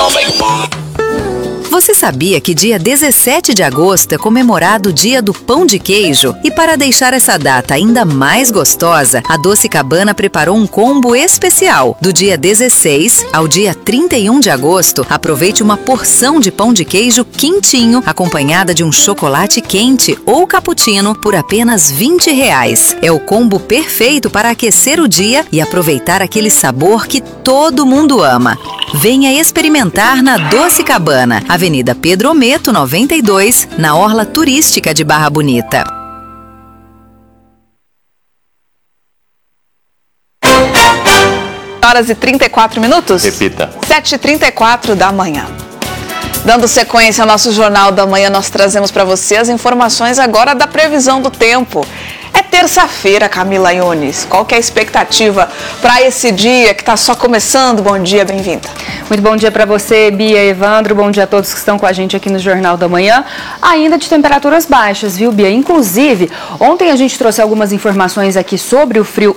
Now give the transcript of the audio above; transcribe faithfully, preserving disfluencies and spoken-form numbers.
Jovem Pan. Você sabia que dia dezessete de agosto é comemorado o Dia do Pão de Queijo? E para deixar essa data ainda mais gostosa, a Doce Cabana preparou um combo especial. Do dia dezesseis ao dia trinta e um de agosto, aproveite uma porção de pão de queijo quentinho, acompanhada de um chocolate quente ou cappuccino por apenas vinte reais. É o combo perfeito para aquecer o dia e aproveitar aquele sabor que todo mundo ama. Venha experimentar na Doce Cabana, Avenida Pedro Ometo, noventa e dois, na Orla Turística de Barra Bonita. Horas e trinta e quatro minutos? Repita. sete e trinta e quatro da manhã. Dando sequência ao nosso Jornal da Manhã, nós trazemos para você as informações agora da previsão do tempo. É terça-feira, Camila Yunes. Qual que é a expectativa para esse dia que está só começando? Bom dia, bem-vinda. Muito bom dia para você, Bia, Evandro. Bom dia a todos que estão com a gente aqui no Jornal da Manhã. Ainda de temperaturas baixas, viu, Bia? Inclusive, ontem a gente trouxe algumas informações aqui sobre o frio